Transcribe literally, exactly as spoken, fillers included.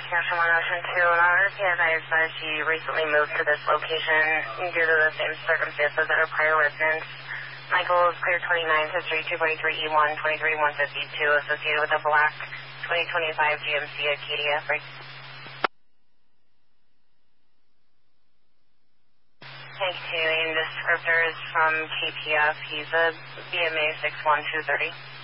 Ocean one, Ocean two, and our P S I says she recently moved to this location due to the same circumstances at her prior residence. Michael is clear twenty-nine, history two forty-three E one, twenty-three one fifty-two, associated with a black twenty twenty-five G M C Acadia. Right. Thank you. And descriptors from K P F. He's a B M A six one two thirty.